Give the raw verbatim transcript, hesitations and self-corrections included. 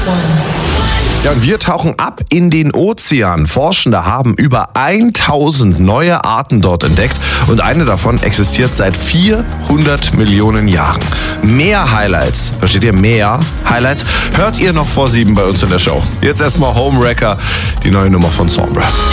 Ja, und wir tauchen ab in den Ozean. Forschende haben über tausend neue Arten dort entdeckt und eine davon existiert seit vierhundert Millionen Jahren. Mehr Highlights, versteht ihr, mehr Highlights, hört ihr noch vor sieben bei uns in der Show. Jetzt erstmal Homewrecker, die neue Nummer von Sombra.